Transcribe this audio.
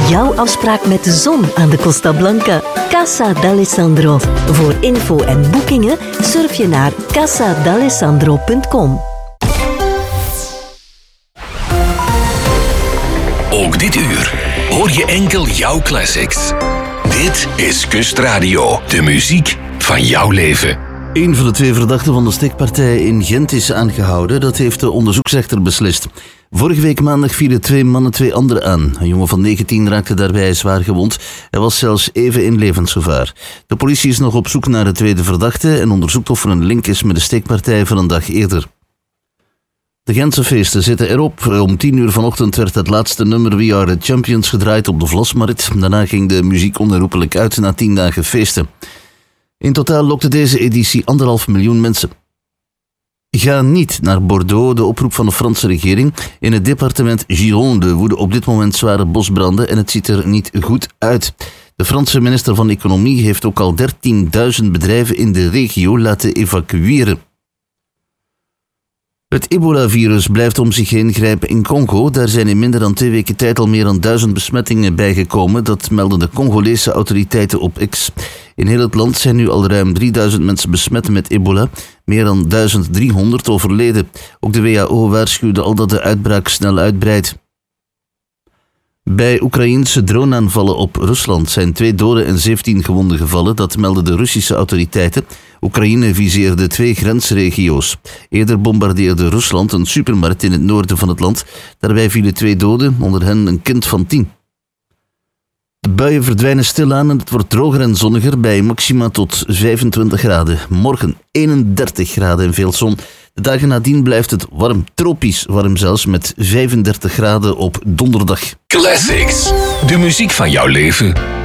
Jouw afspraak met de zon aan de Costa Blanca. Casa d'Alessandro. Voor info en boekingen surf je naar casadalessandro.com. Ook dit uur hoor je enkel jouw classics. Dit is Kustradio, de muziek van jouw leven. Een van de 2 verdachten van de steekpartij in Gent is aangehouden. Dat heeft de onderzoeksrechter beslist. Vorige week maandag vielen 2 mannen 2 anderen aan. Een jongen van 19 raakte daarbij zwaar gewond. Hij was zelfs even in levensgevaar. De politie is nog op zoek naar de tweede verdachte en onderzoekt of er een link is met de steekpartij van een dag eerder. De Gentse feesten zitten erop. Om 10 uur vanochtend werd het laatste nummer We Are The Champions gedraaid op de Vlasmarkt. Daarna ging de muziek onherroepelijk uit na 10 dagen feesten. In totaal lokte deze editie 1,5 miljoen mensen. Ga niet naar Bordeaux, de oproep van de Franse regering. In het departement Gironde woeden op dit moment zware bosbranden en het ziet er niet goed uit. De Franse minister van Economie heeft ook al 13.000 bedrijven in de regio laten evacueren. Het ebola-virus blijft om zich heen grijpen in Congo. Daar zijn in minder dan 2 weken tijd al meer dan 1000 besmettingen bijgekomen. Dat melden de Congolese autoriteiten op X. In heel het land zijn nu al ruim 3000 mensen besmet met ebola. Meer dan 1300 overleden. Ook de WHO waarschuwde al dat de uitbraak snel uitbreidt. Bij Oekraïense droneaanvallen op Rusland zijn 2 doden en 17 gewonden gevallen. Dat melden de Russische autoriteiten. Oekraïne viseerde 2 grensregio's. Eerder bombardeerde Rusland een supermarkt in het noorden van het land. Daarbij vielen 2 doden, onder hen een kind van 10. De buien verdwijnen stilaan en het wordt droger en zonniger bij maxima tot 25 graden. Morgen 31 graden en veel zon. De dagen nadien blijft het warm, tropisch warm zelfs, met 35 graden op donderdag. Classics, de muziek van jouw leven.